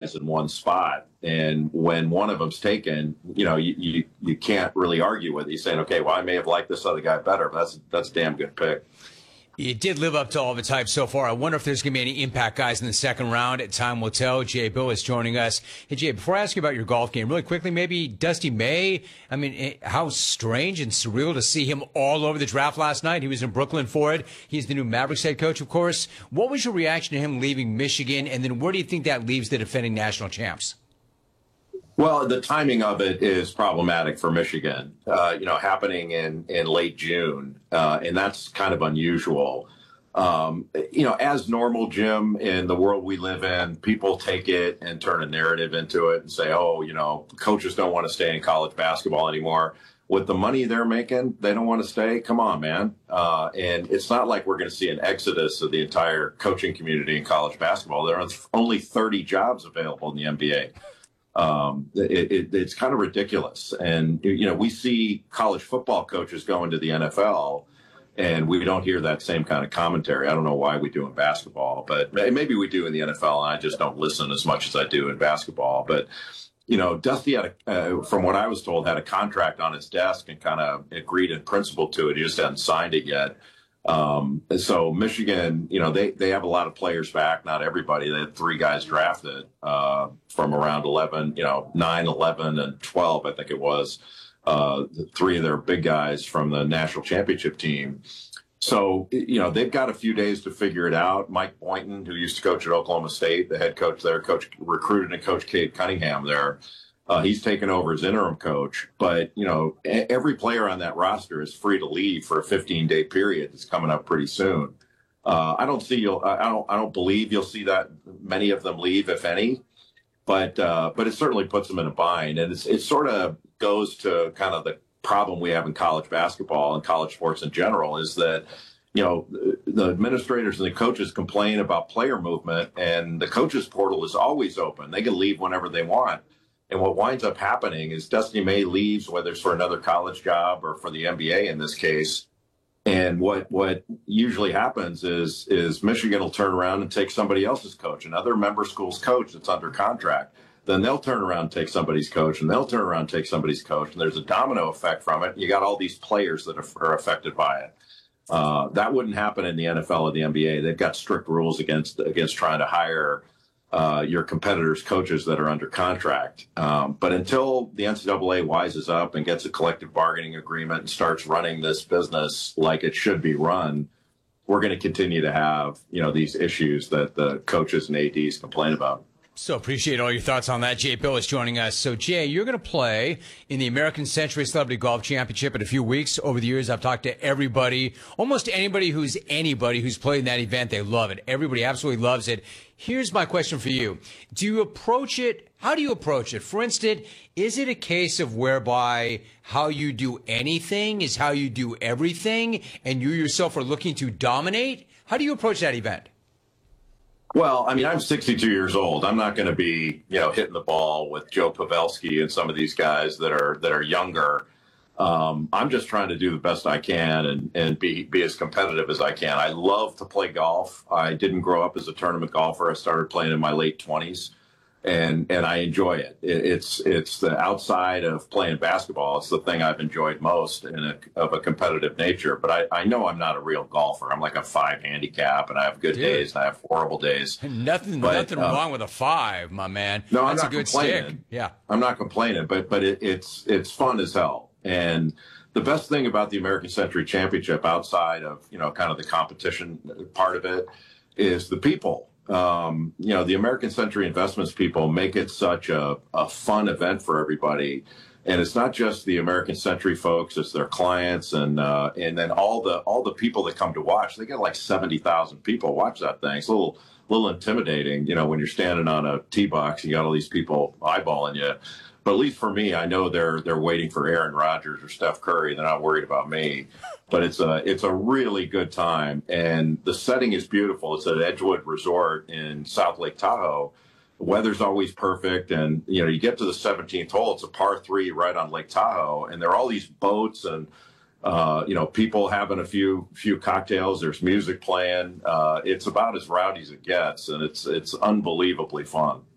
guys in one spot. And when one of them's taken, you can't really argue with it. You're saying, okay, well, I may have liked this other guy better, but that's a damn good pick. You did live up to all the hype so far. I wonder if there's going to be any impact guys in the second round. Time will tell. Jay Bilas joining us. Hey, Jay, before I ask you about your golf game, really quickly, maybe Dusty May. I mean, how strange and surreal to see him all over the draft last night. He was in Brooklyn for it. He's the new Mavericks head coach, of course. What was your reaction to him leaving Michigan? And then where do you think that leaves the defending national champs? Well, the timing of it is problematic for Michigan, happening in late June, and that's kind of unusual. As normal, Jim, in the world we live in, people take it and turn a narrative into it and say, coaches don't want to stay in college basketball anymore. With the money they're making, they don't want to stay. Come on, man. And it's not like we're going to see an exodus of the entire coaching community in college basketball. There are only 30 jobs available in the NBA. It's kind of ridiculous. And, we see college football coaches go into the NFL and we don't hear that same kind of commentary. I don't know why we do in basketball, but maybe we do in the NFL and I just don't listen as much as I do in basketball. But, Dusty had, from what I was told, had a contract on his desk and kind of agreed in principle to it. He just hadn't signed it yet. So Michigan, they have a lot of players back, not everybody. They had 3 guys drafted, from around 11, 9, 11, and 12, I think it was, 3 of their big guys from the national championship team. So, they've got a few days to figure it out. Mike Boynton, who used to coach at Oklahoma State, the head coach there, recruited and coached Cade Cunningham there. He's taken over as interim coach, but every player on that roster is free to leave for a 15-day period that's coming up pretty soon. I don't believe you'll see that many of them leave, if any, but it certainly puts them in a bind, and it sort of goes to kind of the problem we have in college basketball and college sports in general is that the administrators and the coaches complain about player movement, and the coaches portal is always open. They can leave whenever they want. And what winds up happening is Dusty May leaves, whether it's for another college job or for the NBA in this case. And what usually happens is Michigan will turn around and take somebody else's coach, another member school's coach that's under contract. Then they'll turn around and take somebody's coach, and they'll turn around and take somebody's coach. And there's a domino effect from it. You got all these players that are affected by it. That wouldn't happen in the NFL or the NBA. They've got strict rules against trying to hire your competitors' coaches that are under contract. But until the NCAA wises up and gets a collective bargaining agreement and starts running this business like it should be run, we're going to continue to have, these issues that the coaches and ADs complain about. So appreciate all your thoughts on that. Jay Bilas joining us. So, Jay, you're going to play in the American Century Celebrity Golf Championship in a few weeks. Over the years, I've talked to everybody, almost anybody who's played in that event. They love it. Everybody absolutely loves it. Here's my question for you. How do you approach it? For instance, is it a case of whereby how you do anything is how you do everything, and you yourself are looking to dominate? How do you approach that event? Well, I mean, I'm 62 years old. I'm not going to be, hitting the ball with Joe Pavelski and some of these guys that are younger. I'm just trying to do the best I can and be as competitive as I can. I love to play golf. I didn't grow up as a tournament golfer. I started playing in my late 20s. And I enjoy it. It's the outside of playing basketball. It's the thing I've enjoyed most of a competitive nature. But I know I'm not a real golfer. I'm like a 5 handicap, and I have good days and I have horrible days. Nothing wrong with a 5, my man. No, that's I'm not a good complaining. stick. Yeah, I'm not complaining, but it's fun as hell. And the best thing about the American Century Championship, outside of kind of the competition part of it, is the people. The American Century Investments people make it such a fun event for everybody. And it's not just the American Century folks, it's their clients and then all the people that come to watch. They get like 70,000 people watch that thing. It's a little intimidating, when you're standing on a tee box, you got all these people eyeballing you. But at least for me, I know they're waiting for Aaron Rodgers or Steph Curry. They're not worried about me. But it's a really good time, and the setting is beautiful. It's at Edgewood Resort in South Lake Tahoe. The weather's always perfect, and you get to the 17th hole. It's a par 3 right on Lake Tahoe, and there are all these boats and people having a few cocktails. There's music playing. It's about as rowdy as it gets, and it's unbelievably fun.